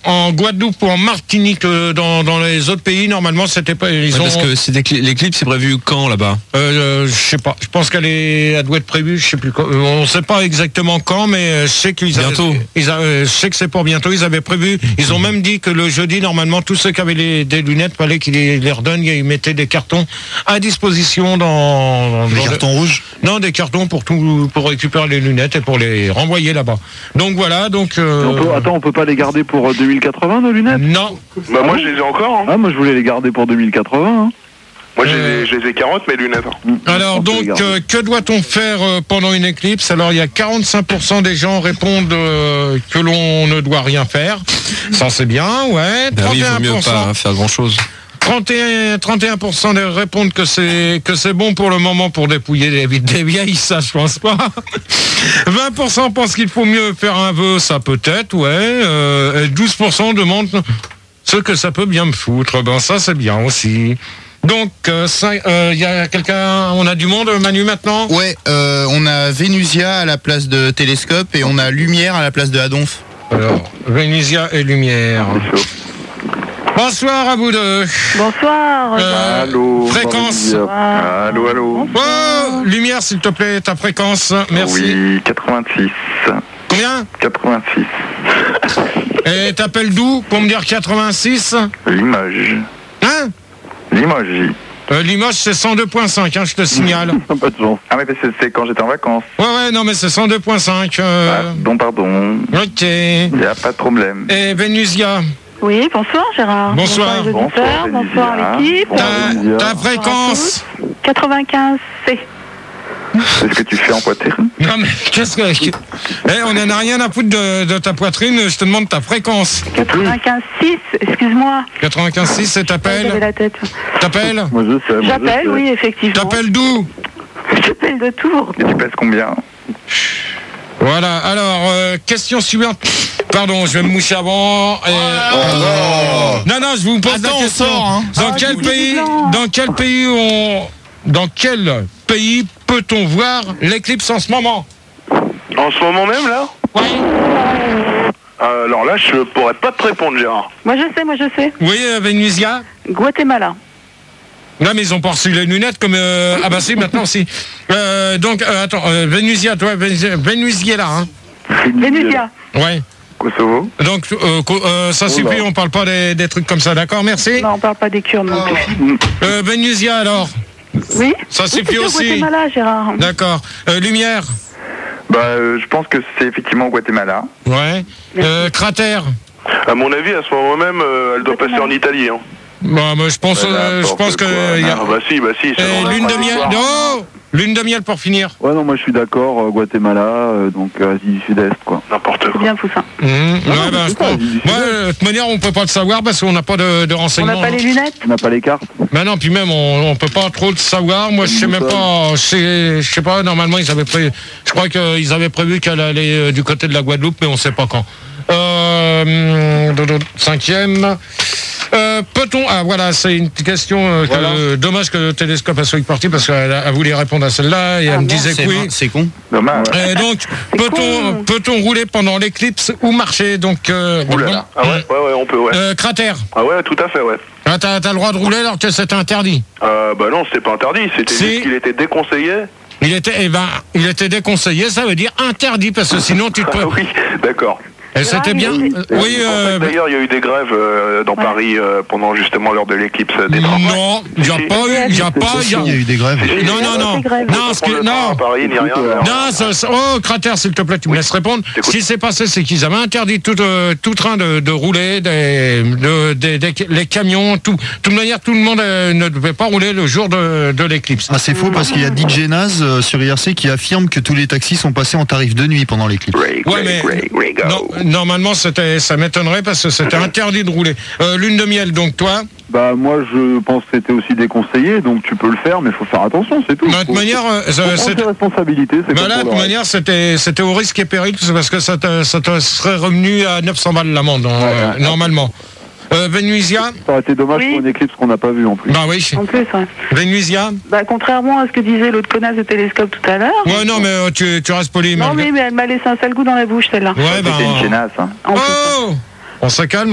en Guadeloupe ou en Martinique, dans les autres pays, normalement, c'était pas. Parce que l'éclipse c'est prévu quand là-bas? Je sais pas. Je pense elle doit être prévue. Je sais plus quand. On sait pas exactement quand, mais je sais qu'ils bientôt. Je sais que c'est pour bientôt. Ils avaient prévu. Ils ont même dit que le jeudi, normalement, tous ceux qui avaient des lunettes, fallait qu'ils les redonnent. Ils mettaient des cartons à disposition des cartons rouges. Non, des cartons pour récupérer les lunettes et pour les renvoyer là-bas. Donc voilà. Donc. On peut pas les garder pour 2080 nos lunettes? Non. Bah moi je les ai encore. Hein. Ah moi je voulais les garder pour 2080. Hein. Moi je les ai 40 mes lunettes. Alors donc que doit-on faire pendant une éclipse? Alors il y a 45% des gens répondent que l'on ne doit rien faire. Ça c'est bien, ouais. 31%. Oui, il vaut mieux pas faire grand-chose. 31% répondent que c'est bon pour le moment pour dépouiller des vieilles, ça je pense pas. 20% pensent qu'il faut mieux faire un vœu, ça peut-être, ouais. 12% demandent ce que ça peut bien me foutre. Ben ça c'est bien aussi. Donc, y a quelqu'un, on a du monde, Manu, maintenant? Ouais, on a Vénusia à la place de Télescope et on a Lumière à la place de Adonf. Alors, Vénusia et Lumière. Bonsoir à vous deux. Bonsoir. Allô. Fréquence. Allô. Oh, Lumière, s'il te plaît, ta fréquence. Merci. Oui, 86. Combien? 86. Et t'appelles d'où pour me dire 86? Limoges. Hein? Limoges. Limoges, c'est 102.5, hein, je te signale. Pas de chance. Ah mais c'est quand j'étais en vacances. Ouais, non, mais c'est 102.5. Pardon. Ok. Il n'y a pas de problème. Et Vénusia? Oui, bonsoir Gérard. Bonsoir. Les auditeurs, bonsoir l'équipe. Ta fréquence? 95C. C'est ce que tu fais en poitrine? Non mais qu'est-ce que... on n'en a rien à foutre de ta poitrine, je te demande ta fréquence. 95,6, excuse-moi. 95,6 et t'appelles? J'avais la tête. T'appelles? Moi je sais. J'appelle, oui, effectivement. T'appelles d'où? J'appelle de Tours. Et tu pèses combien? Voilà, alors, question suivante. Pardon, je vais me moucher avant. Non, je vous pose la question. Dans quel pays peut-on voir l'éclipse en ce moment? En ce moment même là? Oui. Alors là je pourrais pas te répondre Gérard. Moi je sais. Oui, Vénusia? Guatemala. Non, mais ils ont pas reçu les lunettes comme... Ah bah si, maintenant si. Attends, Vénusia, toi, Vénusia là, hein? Vénusia. Ouais. Kosovo. Donc, ça suffit, on parle pas des trucs comme ça, d'accord? Merci. Non, on parle pas des Kurdes non plus. Vénusia alors? Oui. Ça suffit aussi. Guatemala, Gérard. D'accord. Lumière? Je pense que c'est effectivement au Guatemala. Ouais. Cratère? À mon avis, à ce moment même, elle doit passer en Italie. Hein. Bon, je pense que... Bah si. Lune de miel... Non, lune de miel pour finir. Ouais, non, moi je suis d'accord, Guatemala, donc Asie du Sud-Est, quoi. N'importe quoi. C'est bien Poussin. De toute manière, on peut pas le savoir parce qu'on n'a pas de renseignements. On n'a pas les lunettes? On n'a pas les cartes. Ben non, puis même, on peut pas trop le savoir. Moi, je sais même pas, je sais pas, normalement, ils avaient prévu, je crois qu'ils avaient prévu qu'elle allait du côté de la Guadeloupe, mais on sait pas quand. Cinquième. Peut-on... Ah voilà, c'est une question dommage que le télescope a soit parti parce qu'elle voulu répondre à celle-là et elle me disait que oui. C'est con. Dommage. Donc, peut-on rouler pendant l'éclipse ou marcher? Donc, Oulala. Ah ouais, on peut, ouais. Cratère. Ah ouais, tout à fait, ouais. Ah, t'as le droit de rouler alors que c'était interdit? Bah non, c'était pas interdit, c'était juste qu'il était déconseillé. Il était déconseillé, ça veut dire interdit parce que sinon tu te peux... Oui, d'accord. Et c'était bien. Oui. D'ailleurs, il y a eu des grèves dans Paris pendant justement l'heure de l'éclipse des trains. Non, il n'y a pas eu. Il y a eu des grèves. Non, Paris, ni rien. Oh, Cratère, s'il te plaît, tu me laisses répondre. Ce qui s'est passé, c'est qu'ils avaient interdit tout train de rouler, les camions, tout. De toute manière, tout le monde ne devait pas rouler le jour de l'éclipse. Ah, c'est faux parce qu'il y a DJ Naz sur IRC qui affirme que tous les taxis sont passés en tarif de nuit pendant l'éclipse. Normalement, ça m'étonnerait parce que c'était interdit de rouler. Lune de miel, donc toi? Bah moi je pense que c'était aussi déconseillé, donc tu peux le faire, mais il faut faire attention, c'est tout. De toute manière, c'est responsabilité. De toute manière, c'était au risque et péril, parce que ça te serait revenu à 900 balles l'amende, normalement. Vénusia? Ça aurait été dommage pour une éclipse qu'on n'a pas vue en plus. Bah oui. En plus, ouais. Vénusia? Bah contrairement à ce que disait l'autre connasse de télescope tout à l'heure. Ouais, non, mais tu restes poli. Non, mais elle m'a laissé un sale goût dans la bouche, celle-là. Ouais, c'était une chenasse. Hein. Oh! On se calme.